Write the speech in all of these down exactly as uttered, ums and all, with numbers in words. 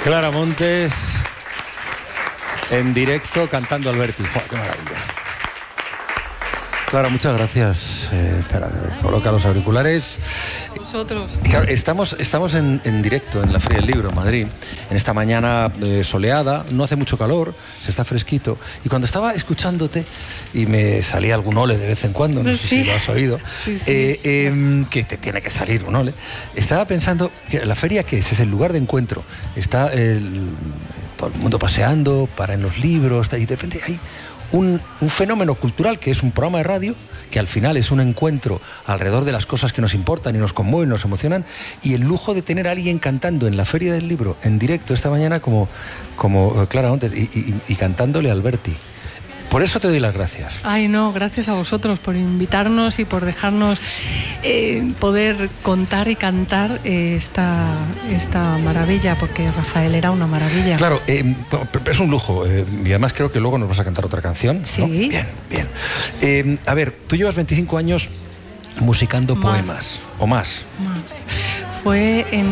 Clara Montes, en directo, cantando Alberti. ¡Oh, qué maravilla! Clara, muchas gracias. Eh, espera, coloca los auriculares. Vosotros. Claro, estamos, estamos en, en directo en la Feria del Libro en Madrid, en esta mañana eh, soleada, no hace mucho calor, se está fresquito. Y cuando estaba escuchándote, y me salía algún ole de vez en cuando, no sé sí. si lo has oído, sí, sí. Eh, eh, que te tiene que salir un ole, estaba pensando que la feria, ¿qué es? Es el lugar de encuentro. Está el, todo el mundo paseando, para en los libros, y de repente hay Un, un fenómeno cultural que es un programa de radio, que al final es un encuentro alrededor de las cosas que nos importan y nos conmueven, nos emocionan, y el lujo de tener a alguien cantando en la Feria del Libro, en directo esta mañana, como, como Clara Montes, y, y, y cantándole a Alberti. Por eso te doy las gracias. Ay, no, gracias a vosotros por invitarnos y por dejarnos eh, poder contar y cantar eh, esta, esta maravilla, porque Rafael era una maravilla. Claro, eh, es un lujo, eh, y además creo que luego nos vas a cantar otra canción, Sí. ¿no? Bien, bien. Eh, a ver, tú llevas veinticinco años musicando Más. poemas, o más. Más. Fue en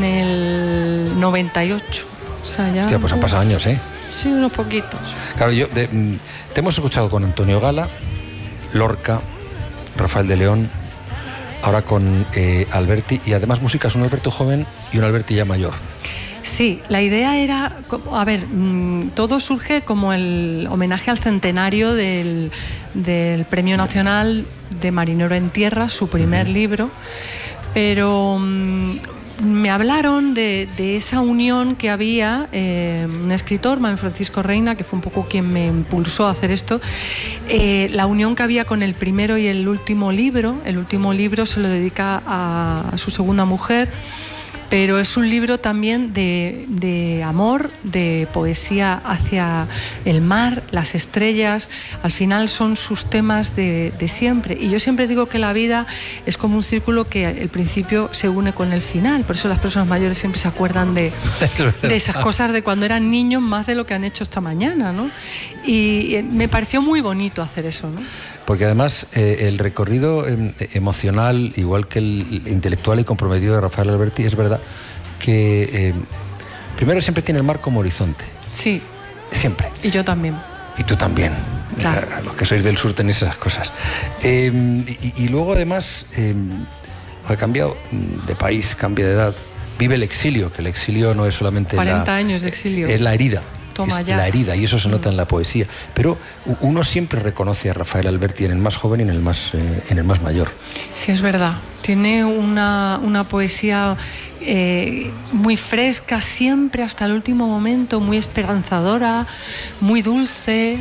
el noventa y ocho. O sea, ya... Hostia, pues han pasado años, ¿eh? Sí, unos poquitos. Claro, yo de, te hemos escuchado con Antonio Gala, Lorca, Rafael de León, ahora con eh, Alberti, y además músicas, un Alberto joven y un Alberti ya mayor. Sí, la idea era, a ver, todo surge como el homenaje al centenario del, del Premio Nacional de Marinero en Tierra, su primer uh-huh. libro, pero me hablaron de, de esa unión que había, eh, un escritor, Manuel Francisco Reina, que fue un poco quien me impulsó a hacer esto, eh, la unión que había con el primero y el último libro. El último libro se lo dedica a, a su segunda mujer, pero es un libro también de, de amor, de poesía hacia el mar, las estrellas. Al final son sus temas de, de siempre. Y yo siempre digo que la vida es como un círculo que el principio se une con el final. Por eso las personas mayores siempre se acuerdan de, de esas cosas de cuando eran niños, más de lo que han hecho esta mañana, ¿no? Y me pareció muy bonito hacer eso, ¿no? Porque además eh, el recorrido eh, emocional, igual que el intelectual y comprometido de Rafael Alberti, es verdad que eh, primero siempre tiene el mar como horizonte. Sí. Siempre. Y yo también. Y tú también. Claro. Los que sois del sur tenéis esas cosas. Eh, y, y luego además eh, ha cambiado de país, cambia de edad. Vive el exilio, que el exilio no es solamente cuarenta la, años de exilio. Es la herida. Toma es ya. La herida, y eso se nota en la poesía. Pero uno siempre reconoce a Rafael Alberti en el más joven y en el más, eh, en el más mayor. Sí, es verdad. Tiene una, una poesía eh, muy fresca, siempre hasta el último momento, muy esperanzadora, muy dulce.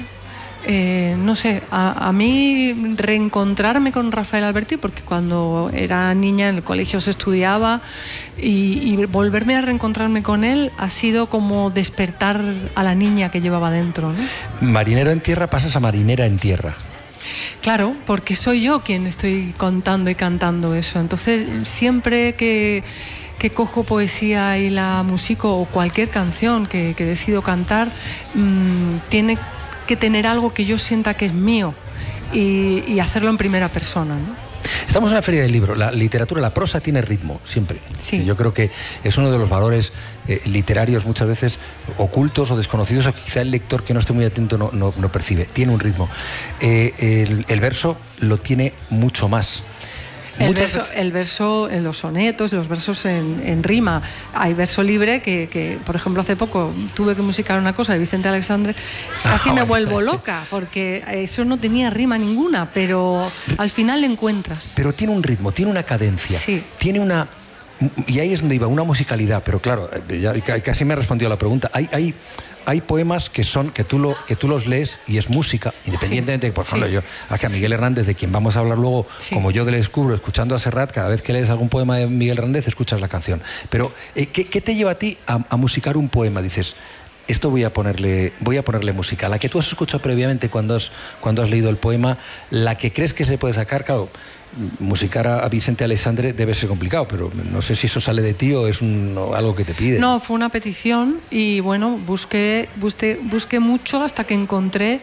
Eh, no sé, a, a mí reencontrarme con Rafael Alberti, porque cuando era niña en el colegio se estudiaba, y, y volverme a reencontrarme con él ha sido como despertar a la niña que llevaba dentro, ¿no? Marinero en tierra, pasas a marinera en tierra. Claro, porque soy yo quien estoy contando y cantando eso. Entonces, siempre que, que cojo poesía y la musico, o cualquier canción que, que decido cantar, mmm, tiene que tener algo que yo sienta que es mío, y, y hacerlo en primera persona, ¿no? Estamos en la Feria del Libro. La literatura, la prosa tiene ritmo, siempre. Sí. Yo creo que es uno de los valores eh, literarios muchas veces ocultos o desconocidos, o que quizá el lector que no esté muy atento no, no, no percibe. Tiene un ritmo. Eh, el, el verso lo tiene mucho más. El verso, el verso en los sonetos, los versos en, en rima. Hay verso libre que, que, por ejemplo, hace poco tuve que musicar una cosa de Vicente Alexandre, casi ah, me vuelvo loca, porque eso no tenía rima ninguna, pero al final le encuentras. Pero tiene un ritmo, tiene una cadencia, sí. Tiene una... Y ahí es donde iba, una musicalidad, pero claro, ya casi me ha respondido a la pregunta. Hay... hay Hay poemas que son que tú, lo, que tú los lees y es música, independientemente, sí, por ejemplo, sí. yo, aquí a Miguel Hernández, de quien vamos a hablar luego, sí. como yo le descubro, escuchando a Serrat, cada vez que lees algún poema de Miguel Hernández, escuchas la canción. Pero, eh, ¿qué, ¿qué te lleva a ti a, a musicar un poema? Dices, esto voy a ponerle, voy a ponerle música. La que tú has escuchado previamente cuando has, cuando has leído el poema, la que crees que se puede sacar, claro, musicar a Vicente Alexandre debe ser complicado, pero no sé si eso sale de ti o es un, o algo que te pide. No, fue una petición y bueno, busqué, busqué, busqué mucho hasta que encontré